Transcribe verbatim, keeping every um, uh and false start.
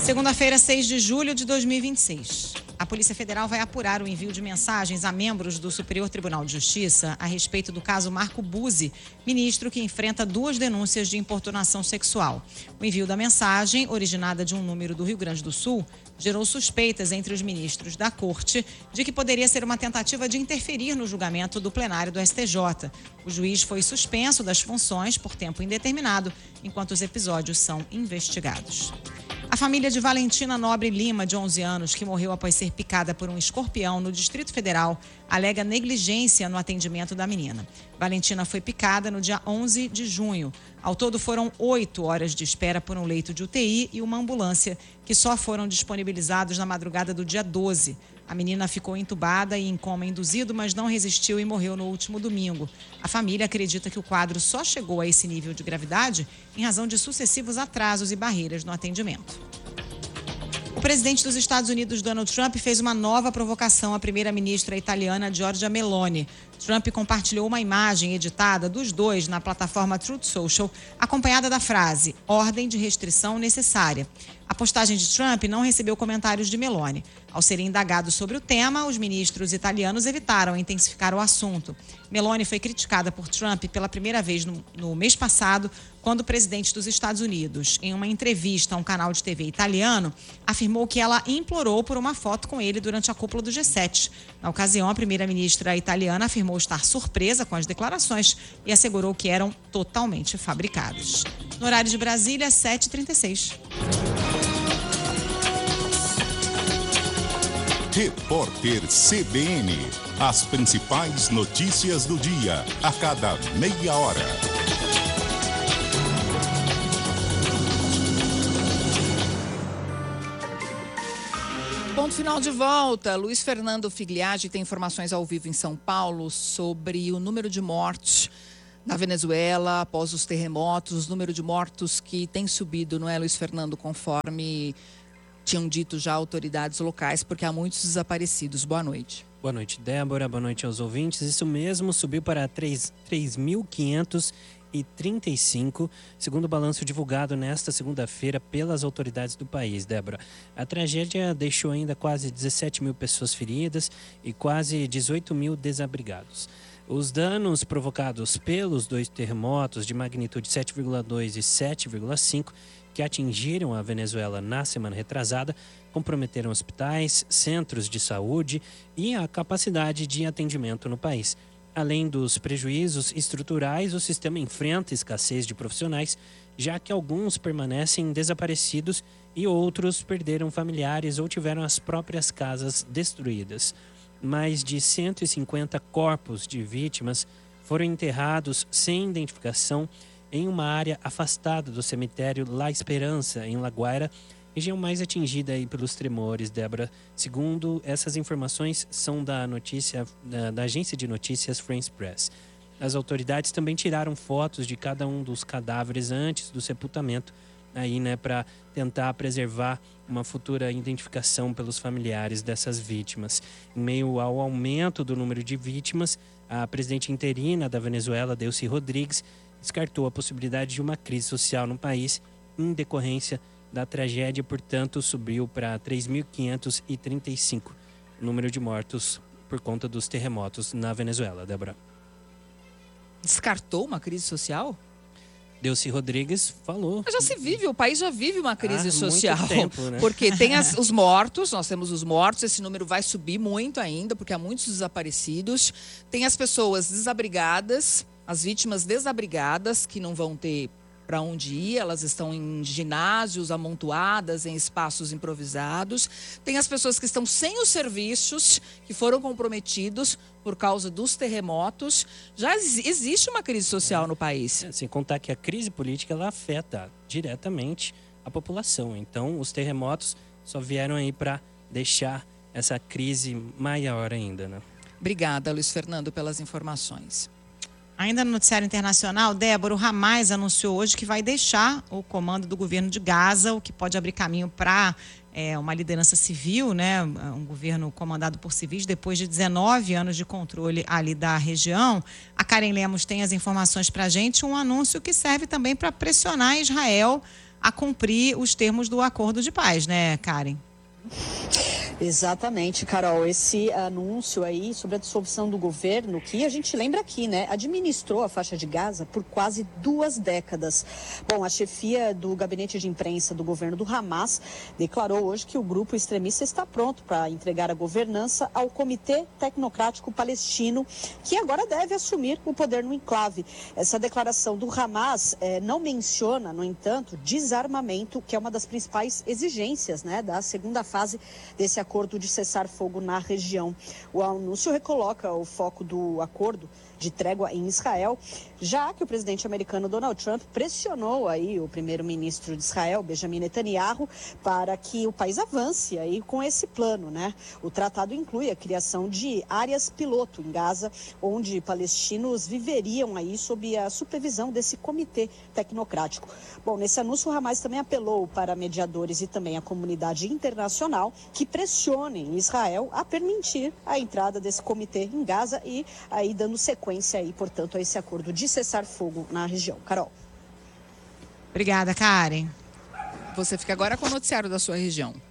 Segunda-feira, seis de julho de dois mil e vinte e seis. A Polícia Federal vai apurar o envio de mensagens a membros do Superior Tribunal de Justiça a respeito do caso Marco Buzzi, ministro que enfrenta duas denúncias de importunação sexual. O envio da mensagem, originada de um número do Rio Grande do Sul, gerou suspeitas entre os ministros da Corte de que poderia ser uma tentativa de interferir no julgamento do plenário do S T J. O juiz foi suspenso das funções por tempo indeterminado, enquanto os episódios são investigados. A família de Valentina Nobre Lima, de onze anos, que morreu após ser picada por um escorpião no Distrito Federal, alega negligência no atendimento da menina. Valentina foi picada no dia onze de junho. Ao todo foram oito horas de espera por um leito de U T I e uma ambulância, que só foram disponibilizados na madrugada do dia doze. A menina ficou entubada e em coma induzido, mas não resistiu e morreu no último domingo. A família acredita que o quadro só chegou a esse nível de gravidade em razão de sucessivos atrasos e barreiras no atendimento. O presidente dos Estados Unidos, Donald Trump, fez uma nova provocação à primeira-ministra italiana Giorgia Meloni. Trump compartilhou uma imagem editada dos dois na plataforma Truth Social, acompanhada da frase "ordem de restrição necessária". A postagem de Trump não recebeu comentários de Meloni. Ao serem indagados sobre o tema, os ministros italianos evitaram intensificar o assunto. Meloni foi criticada por Trump pela primeira vez no, no mês passado, quando o presidente dos Estados Unidos, em uma entrevista a um canal de T V italiano, afirmou que ela implorou por uma foto com ele durante a cúpula do G sete. Na ocasião, a primeira-ministra italiana afirmou estar surpresa com as declarações e assegurou que eram totalmente fabricadas. No horário de Brasília, sete e trinta e seis. Repórter C B N. As principais notícias do dia, a cada meia hora. Ponto final de volta. Luiz Fernando Figliagi tem informações ao vivo em São Paulo sobre o número de mortes na Venezuela após os terremotos, o número de mortos que tem subido, não é, Luiz Fernando, conforme tinham dito já autoridades locais, porque há muitos desaparecidos. Boa noite. Boa noite, Débora. Boa noite aos ouvintes. Isso mesmo, subiu para três mil quinhentos e trinta e cinco, segundo o balanço divulgado nesta segunda-feira pelas autoridades do país, Débora. A tragédia deixou ainda quase dezessete mil pessoas feridas e quase dezoito mil desabrigados. Os danos provocados pelos dois terremotos de magnitude sete vírgula dois e sete vírgula cinco que atingiram a Venezuela na semana retrasada comprometeram hospitais, centros de saúde e a capacidade de atendimento no país. Além dos prejuízos estruturais, o sistema enfrenta escassez de profissionais, já que alguns permanecem desaparecidos e outros perderam familiares ou tiveram as próprias casas destruídas. Mais de cento e cinquenta corpos de vítimas foram enterrados sem identificação em uma área afastada do cemitério La Esperança, em La Guaira, região mais atingida aí pelos tremores, Débora. Segundo essas informações, são da notícia da, da agência de notícias France Press. As autoridades também tiraram fotos de cada um dos cadáveres antes do sepultamento, aí, né, para tentar preservar uma futura identificação pelos familiares dessas vítimas. Em meio ao aumento do número de vítimas, a presidente interina da Venezuela, Delcy Rodrigues, descartou a possibilidade de uma crise social no país em decorrência da tragédia, portanto, subiu para três mil quinhentos e trinta e cinco o número de mortos por conta dos terremotos na Venezuela, Débora. Descartou uma crise social? Delcy Rodrigues falou. Já se vive, o país já vive uma crise ah, social. Muito tempo, né? Porque tem as, os mortos, nós temos os mortos, esse número vai subir muito ainda, porque há muitos desaparecidos. Tem as pessoas desabrigadas, as vítimas desabrigadas, que não vão ter para onde ir, elas estão em ginásios amontoadas, em espaços improvisados. Tem as pessoas que estão sem os serviços, que foram comprometidos por causa dos terremotos. Já existe uma crise social no país. É, sem contar que a crise política ela afeta diretamente a população. Então, os terremotos só vieram aí para deixar essa crise maior ainda, né? Obrigada, Luiz Fernando, pelas informações. Ainda no noticiário internacional, Débora, o Hamas anunciou hoje que vai deixar o comando do governo de Gaza, o que pode abrir caminho para é, uma liderança civil, né? Um governo comandado por civis, depois de dezenove anos de controle ali da região. A Karen Lemos tem as informações para a gente, um anúncio que serve também para pressionar Israel a cumprir os termos do acordo de paz, né, Karen? Exatamente, Carol. Esse anúncio aí sobre a dissolução do governo, que a gente lembra aqui, né, administrou a faixa de Gaza por quase duas décadas. Bom, a chefia do gabinete de imprensa do governo do Hamas declarou hoje que o grupo extremista está pronto para entregar a governança ao Comitê Tecnocrático Palestino, que agora deve assumir o poder no enclave. Essa declaração do Hamas eh, não menciona, no entanto, desarmamento, que é uma das principais exigências, né, da segunda fase desse acordo. acordo de cessar-fogo na região. O anúncio recoloca o foco do acordo de trégua em Israel, já que o presidente americano Donald Trump pressionou aí o primeiro-ministro de Israel, Benjamin Netanyahu, para que o país avance aí com esse plano, né? O tratado inclui a criação de áreas piloto em Gaza, onde palestinos viveriam aí sob a supervisão desse comitê tecnocrático. Bom, nesse anúncio o Hamas também apelou para mediadores e também a comunidade internacional que pressionem Israel a permitir a entrada desse comitê em Gaza e aí dando sequência aí, portanto, a esse acordo de cessar-fogo na região. Carol. Obrigada, Karen. Você fica agora com o noticiário da sua região.